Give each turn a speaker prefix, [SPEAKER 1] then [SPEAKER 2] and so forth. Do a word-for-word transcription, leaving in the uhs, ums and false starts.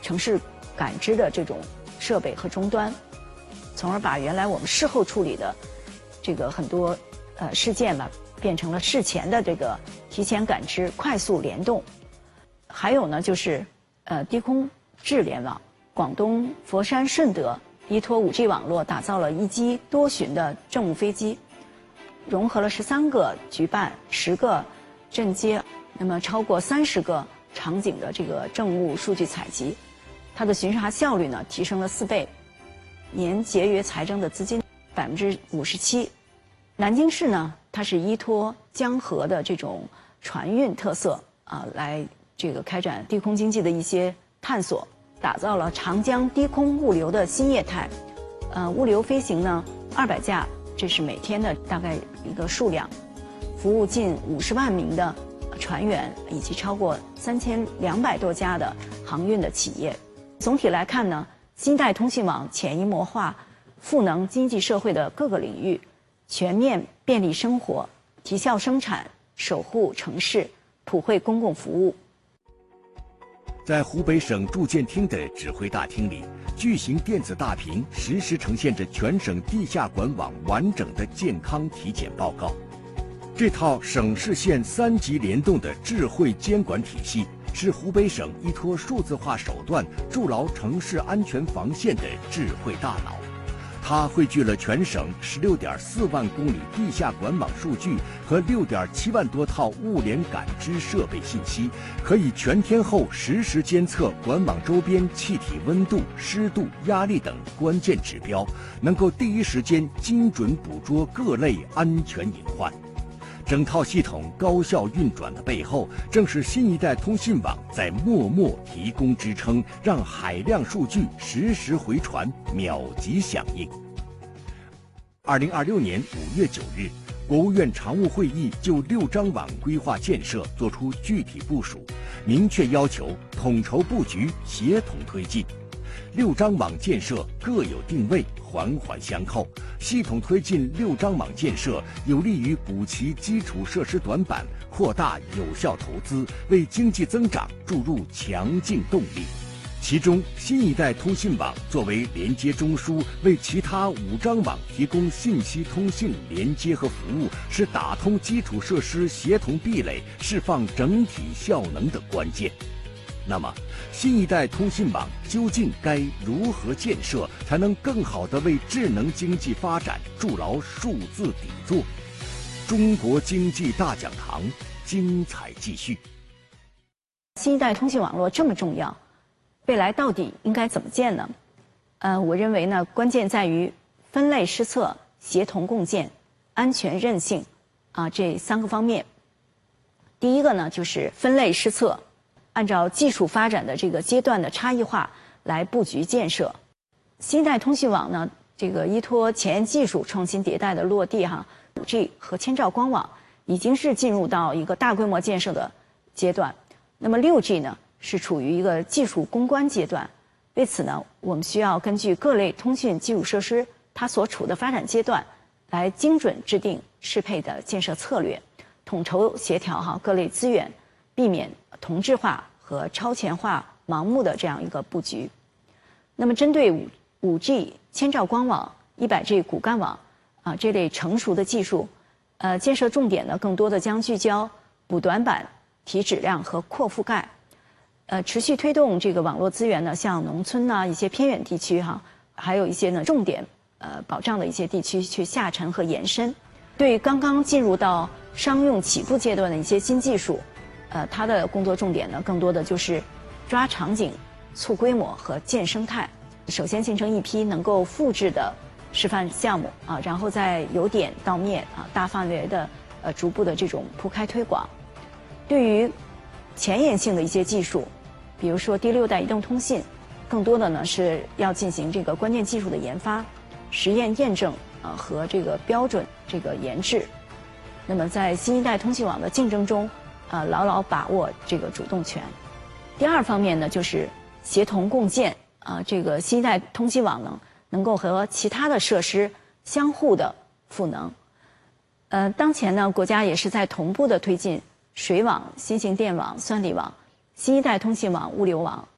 [SPEAKER 1] 城市感知的这种设备和终端，从而把原来我们事后处理的这个很多呃事件吧，变成了事前的这个提前感知、快速联动。还有呢，就是呃低空智联网，广东佛山顺德依托 五 G 网络打造了一机多巡的政务飞机，融合了十三个局办、十个镇接，那么超过三十个场景的这个政务数据采集，它的巡查效率呢提升了四倍，年节约财政的资金百分之五十七。南京市呢，它是依托江河的这种船运特色啊，来这个开展低空经济的一些探索，打造了长江低空物流的新业态。呃，物流飞行呢二百架，这是每天的大概一个数量，服务近五十万名的船员以及超过三千两百多家的航运的企业。总体来看呢，新一代通信网潜移默化赋能经济社会的各个领域，全面便利生活，提效生产，守护城市，普惠公共服务。
[SPEAKER 2] 在湖北省住建厅的指挥大厅里，巨型电子大屏实时呈现着全省地下管网完整的健康体检报告。这套省市县三级联动的智慧监管体系，是湖北省依托数字化手段筑牢城市安全防线的智慧大脑。它汇聚了全省十六点四万公里地下管网数据和六点七万多套物联感知设备信息，可以全天候实时监测管网周边气体温度、湿度、压力等关键指标，能够第一时间精准捕捉各类安全隐患。整套系统高效运转的背后，正是新一代通信网在默默提供支撑，让海量数据实时回传，秒级响应。二零二六年五月九日，国务院常务会议就六张网规划建设作出具体部署，明确要求统筹布局，协同推进。六张网建设各有定位，环环相扣，系统推进六张网建设，有利于补齐基础设施短板，扩大有效投资，为经济增长注入强劲动力。其中，新一代通信网作为连接中枢，为其他五张网提供信息通信连接和服务，是打通基础设施协同壁垒、释放整体效能的关键。那么，新一代通信网究竟该如何建设，才能更好地为智能经济发展筑牢数字底座？中国经济大讲堂精彩继续。
[SPEAKER 1] 新一代通信网络这么重要，未来到底应该怎么建呢？呃，我认为呢，关键在于分类施策、协同共建、安全韧性啊这三个方面。第一个呢，就是分类施策。按照技术发展的这个阶段的差异化来布局建设。新一代通信网呢，这个依托前沿技术创新迭代的落地哈 ，五 G 和千兆光网已经是进入到一个大规模建设的阶段。那么 六 G 呢，是处于一个技术攻关阶段。为此呢，我们需要根据各类通讯基础设施它所处的发展阶段，来精准制定适配的建设策略，统筹协调哈各类资源，避免同质化和超前化盲目的这样一个布局。那么针对 五 G 千兆光网、一百 G 骨干网啊这类成熟的技术，呃，建设重点呢更多的将聚焦补短板、提质量和扩覆盖，呃，持续推动这个网络资源呢向农村呐、一些偏远地区哈，还有一些呢重点呃保障的一些地区去下沉和延伸。对于刚刚进入到商用起步阶段的一些新技术，呃，它的工作重点呢，更多的就是抓场景、促规模和建生态。首先形成一批能够复制的示范项目啊，然后再由点到面啊，大范围的呃逐步的这种铺开推广。对于前沿性的一些技术，比如说第六代移动通信，更多的呢是要进行这个关键技术的研发、实验验证啊和这个标准这个研制。那么在新一代通信网的竞争中，呃，牢牢把握这个主动权。第二方面呢，就是协同共建啊、呃，这个新一代通信网呢，能够和其他的设施相互的赋能。呃，当前呢，国家也是在同步的推进水网、新型电网、算力网、新一代通信网、物流网